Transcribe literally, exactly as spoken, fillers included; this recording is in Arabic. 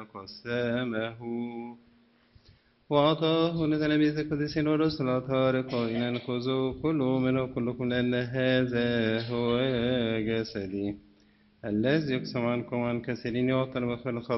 قسمه وأعطاه لتلاميذ القديسين والرسل الأطهار قائلا خذوا كلوا منه كلكم لأن هذا هو جسدي الذي يقسم عنكم عن كثيرين يعطى المغفرة الخطايا